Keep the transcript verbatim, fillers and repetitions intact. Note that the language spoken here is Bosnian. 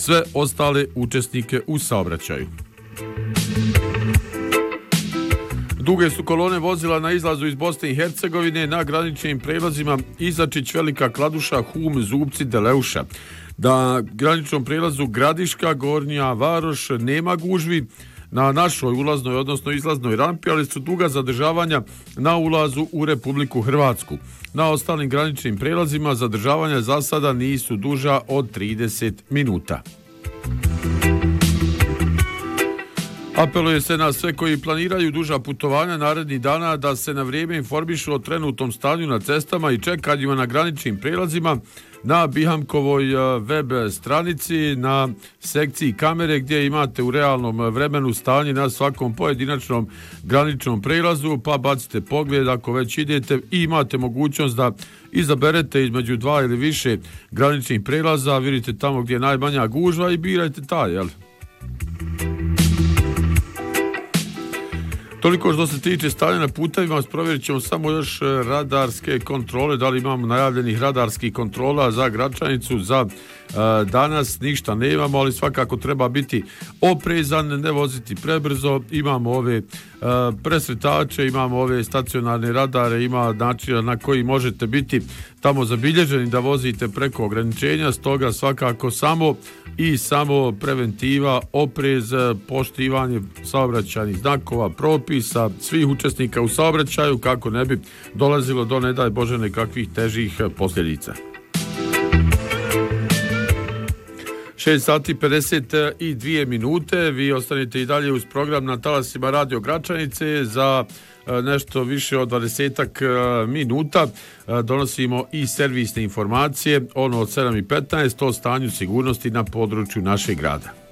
sve ostale učesnike u saobraćaju. Duge su kolone vozila na izlazu iz Bosne i Hercegovine na graničnim prelazima Izačić, Velika Kladuša, Hum, Zubci, Deleuša. Na graničnom prelazu Gradiška, Gornja Varoš nema gužvi na našoj ulaznoj, odnosno izlaznoj rampi, ali su duga zadržavanja na ulazu u Republiku Hrvatsku. Na ostalim graničnim prelazima zadržavanja za sada nisu duža od trideset minuta. Apeluje se na sve koji planiraju duža putovanja narednih dana da se na vrijeme informišu o trenutnom stanju na cestama i čekanjima na graničnim prelazima na Bihamkovoj web stranici, na sekciji kamere gdje imate u realnom vremenu stanje na svakom pojedinačnom graničnom prelazu, pa bacite pogled ako već idete i imate mogućnost da izaberete između dva ili više graničnih prelaza, vidite tamo gdje je najmanja gužva i birajte taj, jel? Toliko što se tiče stanja na putevima, provjerit ćemo samo još radarske kontrole, da li imamo najavljenih radarskih kontrola za Gračanicu, za uh, danas ništa nemamo, ali svakako treba biti oprezan, ne voziti prebrzo, imamo ove uh, presretače, imamo ove stacionarne radare, ima načina na koji možete biti tamo zabilježeni da vozite preko ograničenja, stoga svakako samo i samo preventiva, oprez, poštivanje saobraćajnih znakova, propisa svih učesnika u saobraćaju kako ne bi dolazilo do, ne daj Bože, nekakvih težih posljedica. šest sati pedeset dvije minute, vi ostanete i dalje uz program na talasima Radio Gračanice. Za nešto više od dvadesetak minuta donosimo i servisne informacije, ono od sedam i petnaest o stanju sigurnosti na području našeg grada.